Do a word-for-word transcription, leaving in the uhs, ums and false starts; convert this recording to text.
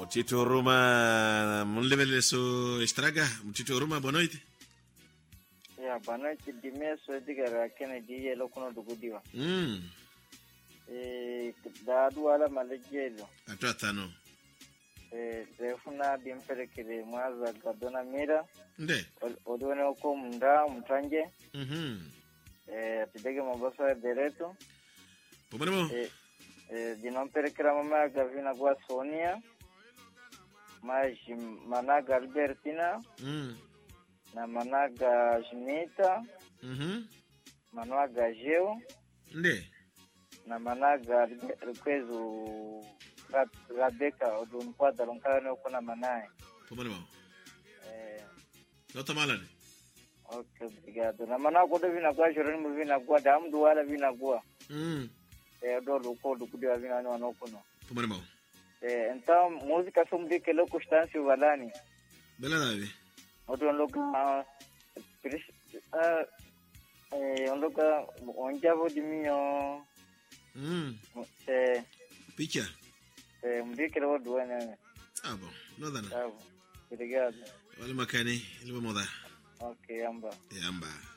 Mutito Roma, mon level so estraga, Mutito Roma, boa noite. Ya, boa noite, de meso digara Kennedy yelo kuno dugudiwa. Mm. Eh, da duala malejelo. Atwatano. Eh, defuna bimperekele mwaza gadona mira. Nde. Odone oko munda mutanje. Mhm. Eh, tidege mabasa dereto. Pomeremo. Eh, eh, dinomperekela mama gavina gwa Sonia. Mas managa Albertina. Mm. Na managa Junita. Mhm. Managa Geo. Nde. Na managa Rukwezu Rabeka odun kwada lonkana no kuna manaye. Pomeremo. Eh, Nota malani. okay, obrigado. Na managa do vina kwa jorani mu vina kwa damdu wala vina kwa. Mm. Eh, do loko do kudia vina no no kuno. Pomeremo. Eh, então música sombi que lo constância valani. Bela dave. Odun loka ah eh ondoka onjavo dimio. Mm. Eh, Picha. eh mbike lo duane. Ah bom, nada não. Tá, obrigado. Vale macane, ele vai mudar. Okay, amba. Yamba.